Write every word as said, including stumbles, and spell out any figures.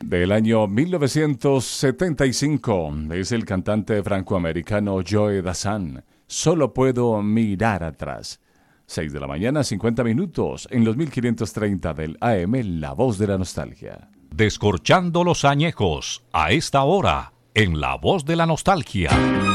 del año mil novecientos setenta y cinco. Es el cantante francoamericano Joe Dassin. Solo puedo mirar atrás. seis de la mañana, cincuenta minutos, en los mil quinientos treinta del A M, La Voz de la Nostalgia. Descorchando los añejos, a esta hora, en La Voz de la Nostalgia.